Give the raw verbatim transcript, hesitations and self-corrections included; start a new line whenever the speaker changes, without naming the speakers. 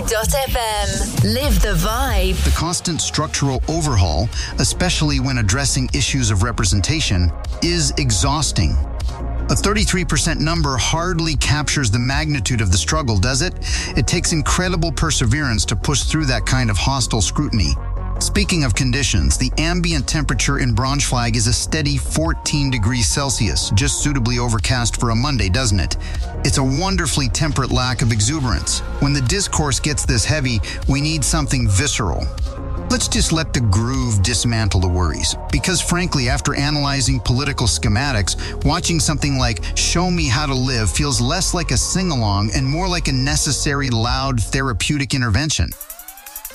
dot f m. Live the vibe.
The constant structural overhaul, especially when addressing issues of representation, is exhausting. A thirty-three percent number hardly captures the magnitude of the struggle, does it? It takes incredible perseverance to push through that kind of hostile scrutiny. Speaking of conditions, the ambient temperature in Braunschweig is a steady fourteen degrees Celsius, just suitably overcast for a Monday, doesn't it? It's a wonderfully temperate lack of exuberance. When the discourse gets this heavy, we need something visceral. Let's just let the groove dismantle the worries. Because frankly, after analyzing political schematics, watching something like Show Me How to Live feels less like a sing-along and more like a necessary, loud, therapeutic intervention.